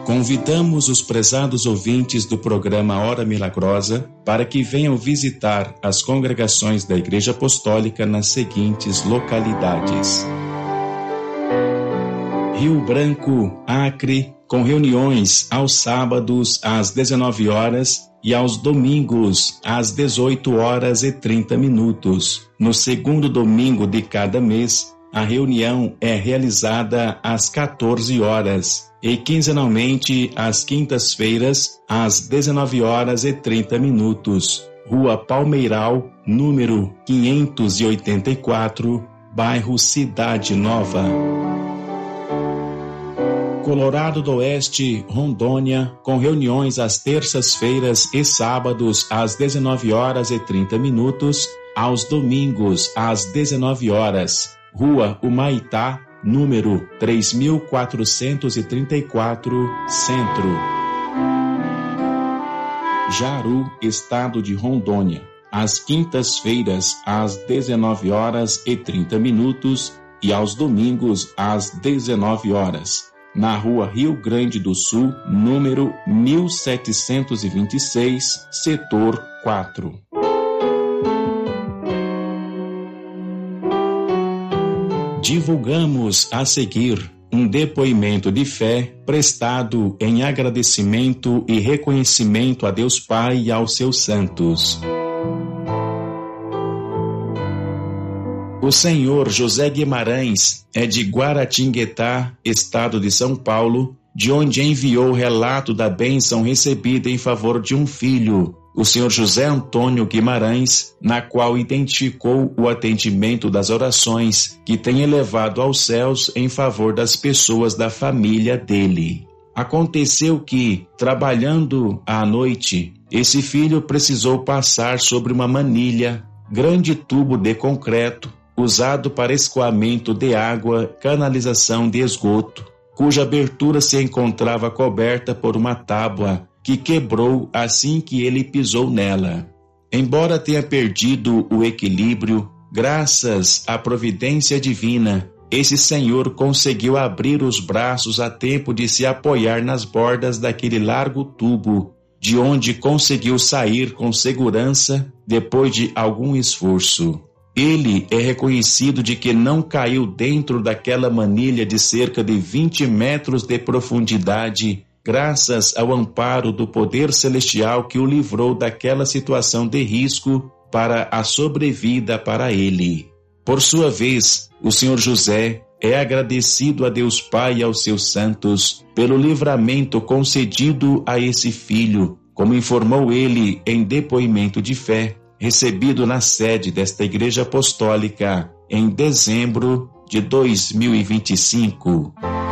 Convidamos os prezados ouvintes do programa Hora Milagrosa para que venham visitar as congregações da Igreja Apostólica nas seguintes localidades: Rio Branco, Acre, com reuniões aos sábados às 19 horas e aos domingos às 18h30. No segundo domingo de cada mês, a reunião é realizada às 14 horas e quinzenalmente às quintas-feiras às 19h30. Rua Palmeiral, número 584, bairro Cidade Nova. Colorado do Oeste, Rondônia, com reuniões às terças-feiras e sábados às 19h30, aos domingos às 19 horas. Rua Humaitá, número 3434, Centro. Jaru, Estado de Rondônia, às quintas-feiras às 19h30 e aos domingos às 19 horas. Na Rua Rio Grande do Sul, número 1726, Setor 4. Divulgamos a seguir um depoimento de fé prestado em agradecimento e reconhecimento a Deus Pai e aos seus santos. O senhor José Guimarães é de Guaratinguetá, estado de São Paulo, de onde enviou o relato da bênção recebida em favor de um filho, o senhor José Antônio Guimarães, na qual identificou o atendimento das orações que tem elevado aos céus em favor das pessoas da família dele. Aconteceu que, trabalhando à noite, esse filho precisou passar sobre uma manilha, grande tubo de concreto, usado para escoamento de água, canalização de esgoto, cuja abertura se encontrava coberta por uma tábua que quebrou assim que ele pisou nela. Embora tenha perdido o equilíbrio, graças à providência divina, esse senhor conseguiu abrir os braços a tempo de se apoiar nas bordas daquele largo tubo, de onde conseguiu sair com segurança depois de algum esforço. Ele é reconhecido de que não caiu dentro daquela manilha de cerca de 20 metros de profundidade, graças ao amparo do poder celestial que o livrou daquela situação de risco para a sobrevida para ele. Por sua vez, o senhor José é agradecido a Deus Pai e aos seus santos pelo livramento concedido a esse filho, como informou ele em depoimento de fé, recebido na sede desta Igreja Apostólica em dezembro de 2025.